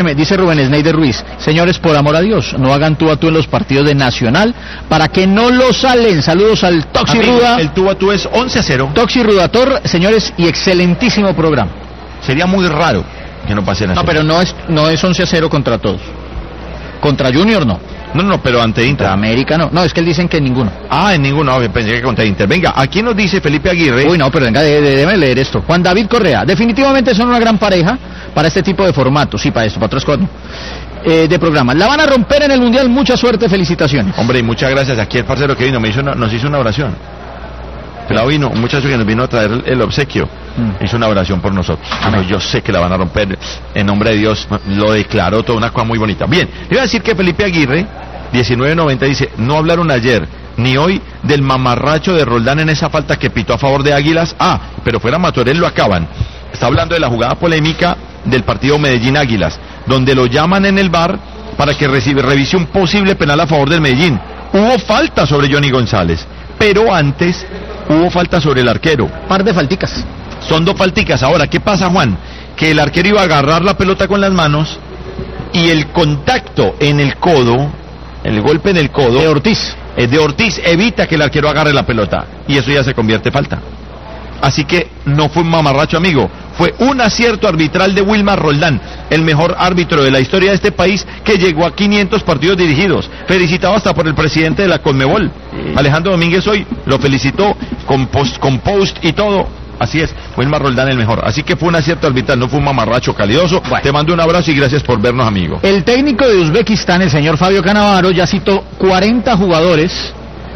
Me dice Rubén Sneider Ruiz, señores, por amor a Dios, no hagan tú a tú en los partidos de Nacional para que no lo salen. Saludos al Toxi Ruda. El tú a tú es 11-0. Toxi Rudator, señores, y excelentísimo programa. Sería muy raro que no pase Nacional. No, pero no es 11-0 contra todos. Contra Junior no. No, pero ante Inter. Contra América no. No, es que él dicen que en ninguno. Ah, en ninguno, pensé que contra Inter. Venga, aquí nos dice Felipe Aguirre. Uy, no, pero venga, déjeme leer esto. Juan David Correa, definitivamente son una gran pareja para este tipo de formatos. Sí, para esto, para otras cosas no. De programa. La van a romper en el Mundial, mucha suerte, felicitaciones. Hombre, y muchas gracias. Aquí el parcero que vino nos hizo una oración. Pero vino, un muchacho que nos vino a traer el obsequio, hizo una oración por nosotros. Bueno, yo sé que la van a romper en nombre de Dios, lo declaró, toda una cosa muy bonita. Bien, le voy a decir que Felipe Aguirre, 1990, dice, no hablaron ayer ni hoy del mamarracho de Roldán en esa falta que pitó a favor de Águilas. Pero fuera Matorel lo acaban. Está hablando de la jugada polémica del partido Medellín Águilas, donde lo llaman en el VAR para que revise un posible penal a favor del Medellín. Hubo falta sobre Johnny González, pero antes hubo falta sobre el arquero. Par de falticas. Son 2 falticas. Ahora, ¿qué pasa, Juan? Que el arquero iba a agarrar la pelota con las manos y el contacto en el codo, el golpe en el codo de Ortiz evita que el arquero agarre la pelota y eso ya se convierte en falta. Así que no fue un mamarracho, amigo, fue un acierto arbitral de Wilmar Roldán, el mejor árbitro de la historia de este país, que llegó a 500 partidos dirigidos, felicitado hasta por el presidente de la Conmebol, Alejandro Domínguez, hoy lo felicitó con post y todo. Así es, Wilmar Roldán el mejor. Así que fue un acierto arbitral, no fue un mamarracho calidoso. Bueno. Te mando un abrazo y gracias por vernos, amigo. El técnico de Uzbekistán, el señor Fabio Cannavaro, ya citó 40 jugadores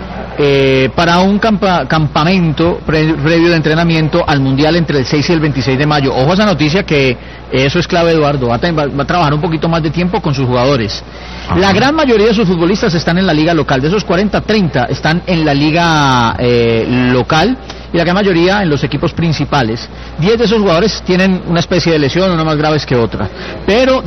para un campamento previo de entrenamiento al Mundial entre el 6 y el 26 de mayo. Ojo a esa noticia, que eso es clave, Eduardo. Va a trabajar un poquito más de tiempo con sus jugadores. Ajá. La gran mayoría de sus futbolistas están en la liga local. De esos 40, 30 están en la liga local y la gran mayoría en los equipos principales. 10 de esos jugadores tienen una especie de lesión, una más grave que otra. Pero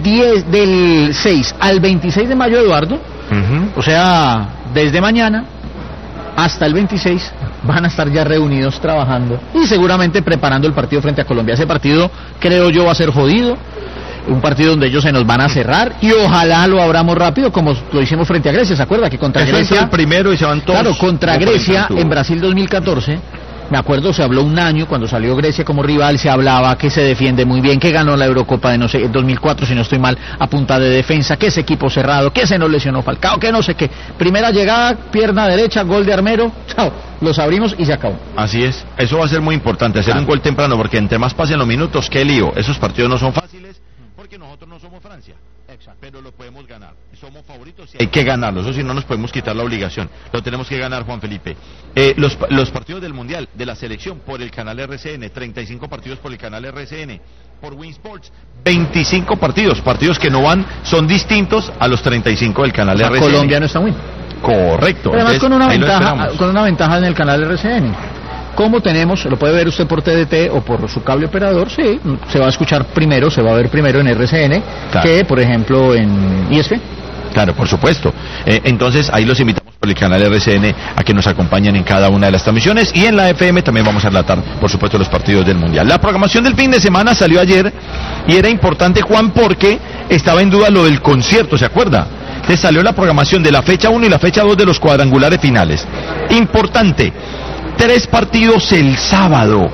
del 6 al 26 de mayo, Eduardo, o sea, desde mañana hasta el 26 van a estar ya reunidos trabajando y seguramente preparando el partido frente a Colombia. Ese partido, creo yo, va a ser jodido, un partido donde ellos se nos van a cerrar y ojalá lo abramos rápido como lo hicimos frente a Grecia. ¿Se acuerda que contra Grecia? El primero y se van todos. Claro, contra Grecia en Brasil 2014. Me acuerdo, se habló un año cuando salió Grecia como rival, se hablaba que se defiende muy bien, que ganó la Eurocopa de 2004, si no estoy mal, a punta de defensa, que ese equipo cerrado, que se nos lesionó Falcao, que no sé qué. Primera llegada, pierna derecha, gol de Armero, chao, los abrimos y se acabó. Así es, eso va a ser muy importante, hacer un gol temprano, porque entre más pasen los minutos, qué lío. Esos partidos no son fáciles, porque nosotros no somos Francia. Exacto. Pero lo podemos ganar, somos favoritos y hay que ganarlo, eso sí, no nos podemos quitar la obligación, lo tenemos que ganar, Juan Felipe. Los partidos del Mundial, de la selección, por el canal RCN, 35 partidos por el canal RCN, por Win Sports, 25 partidos que no van, son distintos a los 35 del canal RCN. Colombia no está muy. Correcto. Pero además con una ventaja en el canal RCN. Como tenemos, lo puede ver usted por TDT o por su cable operador, sí, se va a escuchar primero, se va a ver primero en RCN, claro, que por ejemplo en ESPN. Claro, por supuesto. Entonces ahí los invitamos por el canal RCN a que nos acompañen en cada una de las transmisiones, y en la FM también vamos a relatar, por supuesto, los partidos del Mundial. La programación del fin de semana salió ayer y era importante, Juan, porque estaba en duda lo del concierto, ¿se acuerda? Entonces salió la programación de la fecha 1 y la fecha 2 de los cuadrangulares finales. Importante, 3 partidos el sábado.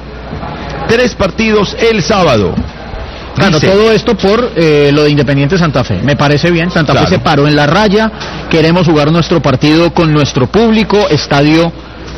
Claro, todo esto por lo de Independiente Santa Fe. Me parece bien, Santa Fe se paró en la raya, queremos jugar nuestro partido con nuestro público, estadio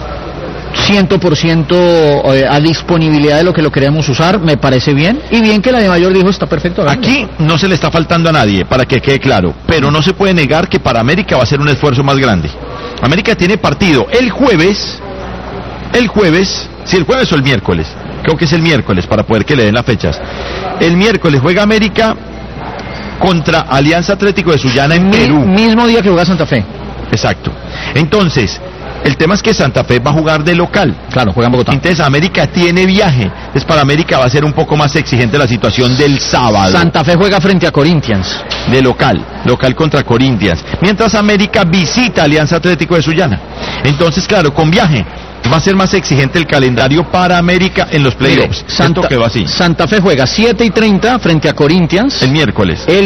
100% a disponibilidad de lo que lo queremos usar, me parece bien, y bien que la de Mayor dijo está perfecto. Aquí no se le está faltando a nadie, para que quede claro, pero no se puede negar que para América va a ser un esfuerzo más grande. América tiene partido el jueves, si el jueves o el miércoles, creo que es el miércoles para poder que le den las fechas. El miércoles juega América contra Alianza Atlético de Sullana en Perú. Mismo día que juega Santa Fe. Exacto. Entonces, el tema es que Santa Fe va a jugar de local. Claro, juega en Bogotá. Entonces América tiene viaje. Entonces para América va a ser un poco más exigente la situación del sábado. Santa Fe juega frente a Corinthians. De local contra Corinthians. Mientras América visita Alianza Atlético de Sullana. Entonces, claro, con viaje. Va a ser más exigente el calendario para América en los playoffs. Santa Esto quedó así. Santa Fe juega 7:30 frente a Corinthians. El miércoles.